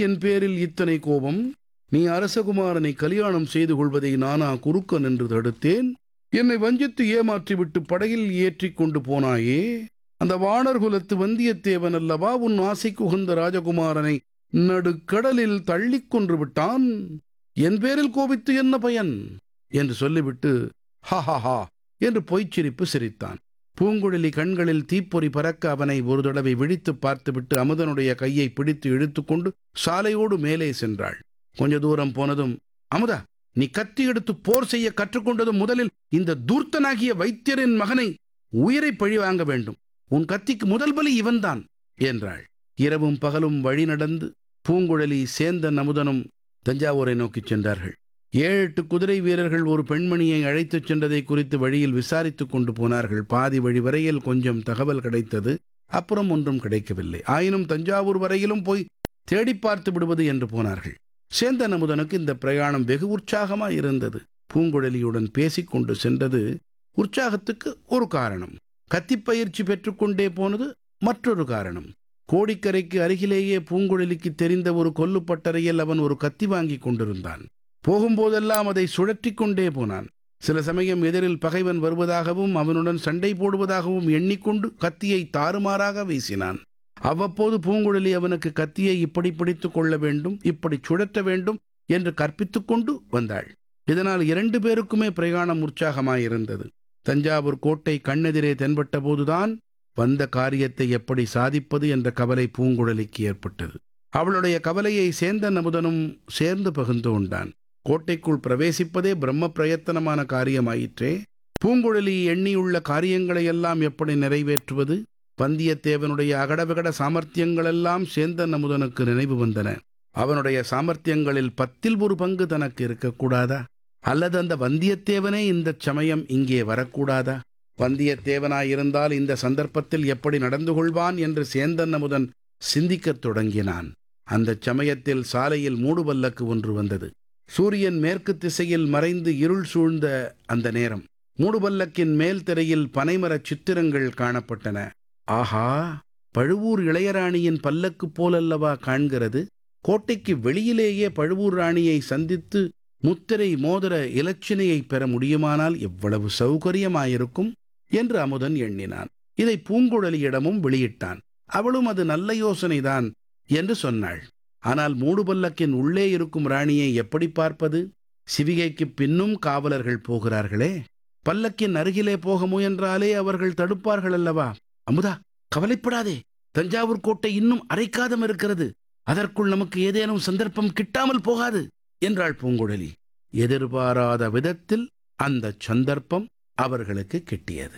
என் பேரில் இத்தனை கோபம்? நீ அரசகுமாரனை கல்யாணம் செய்து கொள்வதை நானா குறுக்க நின்று தடுத்தேன்? என்னை வஞ்சித்து ஏமாற்றிவிட்டு படகில் ஏற்றிக் கொண்டு போனாயே, அந்த வாணர்குலத்து வந்தியத்தேவன் அல்லவா உன் ஆசைக்கு உகந்த ராஜகுமாரனை நடுக்கடலில் தள்ளிக் கொன்று விட்டான். என் பேரில் கோபித்து என்ன பயன் என்று சொல்லிவிட்டு ஹா என்று பொய்ச்சிரிப்பு சிரித்தான். பூங்குழலி கண்களில் தீப்பொறி பறக்க அவனை ஒரு தடவை விழித்து பார்த்துவிட்டு அமுதனுடைய கையை பிடித்து இழுத்துக்கொண்டு சாலையோடு மேலே சென்றாள். கொஞ்ச தூரம் போனதும், அமுதா, நீ கத்தி எடுத்து போர் செய்ய கற்றுக்கொண்டதும் முதலில் இந்த தூர்த்தனாகிய வைத்தியரின் மகனை உயிரை பழி வாங்க வேண்டும். உன் கத்திக்கு முதல் பலி இவன்தான் என்றாள். இரவும் பகலும் வழி நடந்து பூங்குழலி சேந்தன் அமுதனும் தஞ்சாவூரை நோக்கிச் சென்றார்கள். 7-8 குதிரை வீரர்கள் ஒரு பெண்மணியை அழைத்துச் சென்றதை குறித்து வழியில் விசாரித்துக் கொண்டு போனார்கள். பாதி வழி வரையில் கொஞ்சம் தகவல் கிடைத்தது. அப்புறம் ஒன்றும் கிடைக்கவில்லை. ஆயினும் தஞ்சாவூர் வரையிலும் போய் தேடி பார்த்து விடுவது என்று போனார்கள். சேந்தன் அமுதனுக்கு இந்த பிரயாணம் வெகு உற்சாகமாய் இருந்தது. பூங்குழலியுடன் பேசிக்கொண்டு சென்றது உற்சாகத்துக்கு ஒரு காரணம். கத்திப்பயிற்சி பெற்றுக்கொண்டே போனது மற்றொரு காரணம். கோடிக்கரைக்கு அருகிலேயே பூங்குழலிக்கு தெரிந்த ஒரு கொல்லுப்பட்டறையில் அவன் ஒரு கத்தி வாங்கி கொண்டிருந்தான். போகும்போதெல்லாம் அதை சுழற்றி கொண்டே போனான். சில சமயம் எதிரில் பகைவன் வருவதாகவும் அவனுடன் சண்டை போடுவதாகவும் எண்ணிக்கொண்டு கத்தியை தாறுமாறாக வீசினான். அவ்வப்போது பூங்குழலி அவனுக்கு கத்தியை இப்படி பிடித்துக் கொள்ள வேண்டும், இப்படி சுழற்ற வேண்டும் என்று கற்பித்துக் கொண்டு வந்தாள். இதனால் 2 பேருக்குமே பிரயாணம் உற்சாகமாயிருந்தது. தஞ்சாவூர் கோட்டை கண்ணெதிரே தென்பட்ட போதுதான் வந்த காரியத்தை எப்படி சாதிப்பது என்ற கவலை பூங்குழலிக்கு ஏற்பட்டது. அவளுடைய கவலையை சேந்தன் அமுதனும் சேர்ந்து பகிர்ந்து கொண்டான். கோட்டைக்குள் பிரவேசிப்பதே பிரம்ம பிரயத்தனமான காரியமாயிற்றே. பூங்குழலி எண்ணியுள்ள காரியங்களையெல்லாம் எப்படி நிறைவேற்றுவது? வந்தியத்தேவனுடைய அகடவிகட சாமர்த்தியங்களெல்லாம் சேந்தன் அமுதனுக்கு நினைவு வந்தன. அவனுடைய சாமர்த்தியங்களில் 10 1 பங்கு தனக்கு இருக்கக்கூடாதா? அல்லது அந்த வந்தியத்தேவனே இந்த சமயம் இங்கே வரக்கூடாதா? வந்தியத்தேவனாயிருந்தால் இந்த சந்தர்ப்பத்தில் எப்படி நடந்து கொள்வான் என்று சேந்தன் அமுதன் சிந்திக்கத் தொடங்கினான். அந்த சமயத்தில் சாலையில் மூடுபல்லக்கு ஒன்று வந்தது. சூரியன் மேற்கு திசையில் மறைந்து இருள் சூழ்ந்த அந்த நேரம் மூடுபல்லக்கின் மேல் திரையில் பனைமரச் சித்திரங்கள் காணப்பட்டன. ஆஹா, பழுவூர் இளையராணியின் பல்லக்கு போலல்லவா காண்கிறது. கோட்டைக்கு வெளியிலேயே பழுவூர் ராணியை சந்தித்து முத்திரை மோதிர இலச்சினையை பெற முடியுமானால் எவ்வளவு சௌகரியமாயிருக்கும் என்று அமுதன் எண்ணினான். இதை பூங்குழலியிடமும் வெளியிட்டான். அவளும் அது நல்ல யோசனைதான் என்று சொன்னாள். ஆனால் மூடுபல்லக்கின் உள்ளே இருக்கும் ராணியை எப்படி பார்ப்பது? சிவிகைக்கு பின்னும் காவலர்கள் போகிறார்களே. பல்லக்கின் அருகிலே போக முயன்றாலே அவர்கள் தடுப்பார்கள் அல்லவா? அமுதா, கவலைப்படாதே. தஞ்சாவூர் கோட்டை இன்னும் அரைக்காதம் இருக்கிறது. அதற்குள் நமக்கு ஏதேனும் சந்தர்ப்பம் கிட்டாமல் போகாது என்றாள் பூங்குழலி. எதிர்பாராத விதத்தில் அந்த சந்தர்ப்பம் அவர்களுக்கு கிட்டியது.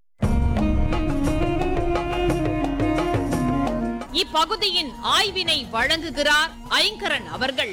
இப்பகுதியின் ஆய்வினை வழங்குகிறார் ஐங்கரன் அவர்கள்.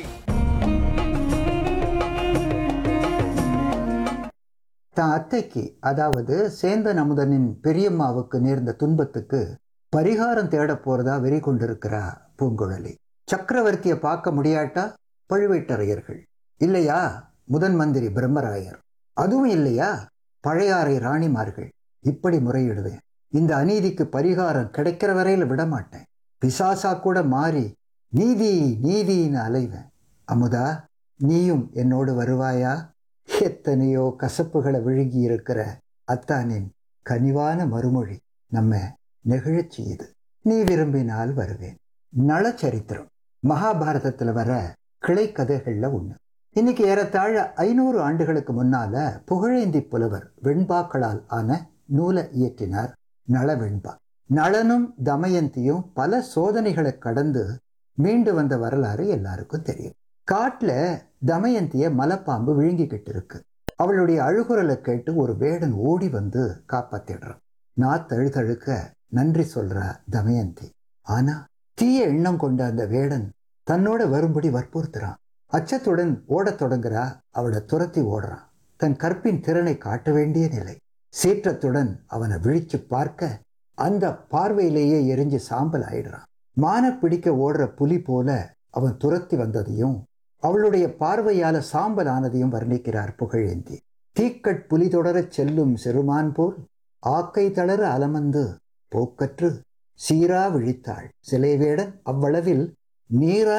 தான் அத்தைக்கு, அதாவது சேந்தன் அமுதனின் பெரியம்மாவுக்கு நேர்ந்த துன்பத்துக்கு பரிகாரம் தேட போறதா வெறி கொண்டிருக்கிறா பூங்குழலி. சக்கரவர்த்தியை பார்க்க முடியாட்டா பழுவேட்டரையர்கள், இல்லையா முதன் மந்திரி பிரம்மராயர், அதுவும் இல்லையா பழையாறை ராணிமார்கள். இப்படி முறையிடுவேன். இந்த அநீதிக்கு பரிகாரம் கிடைக்கிற வரையில் விடமாட்டேன். பிசாசா கூட மாறி நீதி நீதின்னு அலைவேன். அமுதா, நீயும் என்னோடு வருவாயா? எத்தனையோ கசப்புகளை விழுங்கி இருக்கிற அத்தானின் கனிவான மறுமொழி நம்ம நெகிழச் செய்யுது. நீ விரும்பினால் வருவேன். நளச்சரித்திரம் மகாபாரதத்துல வர கிளை கதைகள்ல ஒண்ணு. இன்னைக்கு ஏறத்தாழ 500 ஆண்டுகளுக்கு முன்னால புகழேந்தி புலவர் வெண்பாக்களால் ஆன நூலை இயற்றினார் நளவெண்பா. நளனும் தமயந்தியும் பல சோதனைகளை கடந்து மீண்டு வந்த வரலாறு எல்லாருக்கும் தெரியும். காட்டுல தமயந்திய மலைப்பாம்பு விழுங்கிக்கிட்டு இருக்கு. அவளுடைய அழுகுரலை கேட்டு ஒரு வேடன் ஓடி வந்து காப்பாத்திடுறான். நாத்தழுதழுக்க நன்றி சொல்றா தமயந்தி. ஆனா தீய எண்ணம் கொண்ட அந்த வேடன் தன்னோட வரும்படி வற்புறுத்துறான். அச்சத்துடன் ஓடத் தொடங்குறா. அவளை துரத்தி ஓடுறான். தன் கற்பின் திறனை காட்ட வேண்டிய நிலை. சீற்றத்துடன் அவனை விழிச்சு பார்க்க அந்த பார்வையிலேயே எரிஞ்சு சாம்பல் ஆயிடுறான். மான பிடிக்க ஓடுற புலி போல அவன் துரத்தி வந்ததையும் அவளுடைய பார்வையால சாம்பல் ஆனதையும் வர்ணிக்கிறார் புகழேந்தி. தீக்கட் புலி தொடரச் செல்லும் செருமான் போல் ஆக்கை தளர அலமந்து போக்கற்று சீரா விழித்தாள் சிலைவேடன் அவ்வளவில் நீரா